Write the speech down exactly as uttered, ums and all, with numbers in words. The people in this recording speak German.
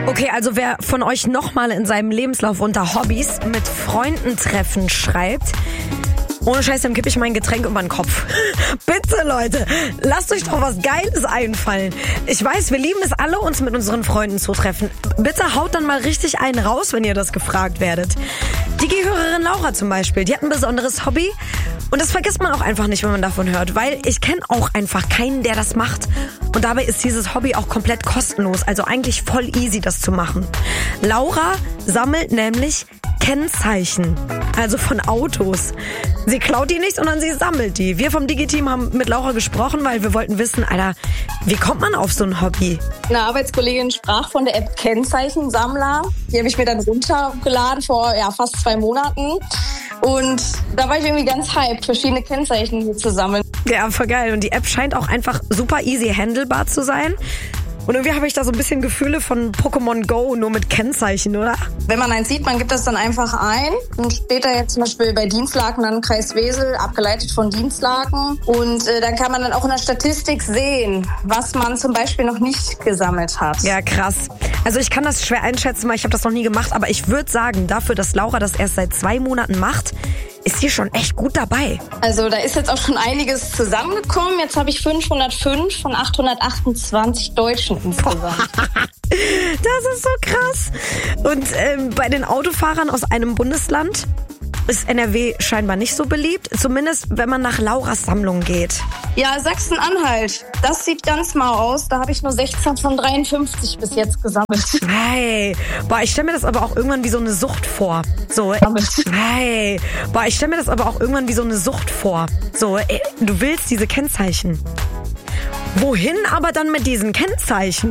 Okay, also wer von euch nochmal in seinem Lebenslauf unter Hobbys mit Freunden treffen schreibt, ohne Scheiß, dann kippe ich mein Getränk über den Kopf. Bitte, Leute, lasst euch doch was Geiles einfallen. Ich weiß, wir lieben es alle, uns mit unseren Freunden zu treffen. Bitte haut dann mal richtig einen raus, wenn ihr das gefragt werdet. Die Gehörerin Laura zum Beispiel, die hat ein besonderes Hobby. Und das vergisst man auch einfach nicht, wenn man davon hört. Weil ich kenne auch einfach keinen, der das macht. Und dabei ist dieses Hobby auch komplett kostenlos. Also eigentlich voll easy, das zu machen. Laura sammelt nämlich Kennzeichen, also von Autos. Sie klaut die nicht, sondern sie sammelt die. Wir vom Digi-Team haben mit Laura gesprochen, weil wir wollten wissen, Alter, wie kommt man auf so ein Hobby? Eine Arbeitskollegin sprach von der App Kennzeichensammler. Die habe ich mir dann runtergeladen vor ja, fast zwei Monaten. Und da war ich irgendwie ganz hyped, verschiedene Kennzeichen hier zu sammeln. Ja, voll geil. Und die App scheint auch einfach super easy handelbar zu sein. Und irgendwie habe ich da so ein bisschen Gefühle von Pokémon Go, nur mit Kennzeichen, oder? Wenn man eins sieht, man gibt das dann einfach ein. Und später jetzt zum Beispiel bei Dienstlaken dann Kreis Wesel, abgeleitet von Dienstlaken. Und äh, dann kann man dann auch in der Statistik sehen, was man zum Beispiel noch nicht gesammelt hat. Ja, krass. Also ich kann das schwer einschätzen, weil ich habe das noch nie gemacht. Aber ich würde sagen, dafür, dass Laura das erst seit zwei Monaten macht, ist sie schon echt gut dabei. Also da ist jetzt auch schon einiges zusammengekommen. Jetzt habe ich fünfhundertfünf von achthundertachtundzwanzig Deutschen insgesamt. Das ist so krass. Und ähm, bei den Autofahrern aus einem Bundesland ist N R W scheinbar nicht so beliebt. Zumindest, wenn man nach Lauras Sammlung geht. Ja, Sachsen-Anhalt. Das sieht ganz mau aus. Da habe ich nur sechzehn von dreiundfünfzig bis jetzt gesammelt. Hey, boah, ich stelle mir das aber auch irgendwann wie so eine Sucht vor. So, hey, boah, ich stelle mir das aber auch irgendwann wie so eine Sucht vor. So, ey, du willst diese Kennzeichen. Wohin aber dann mit diesen Kennzeichen?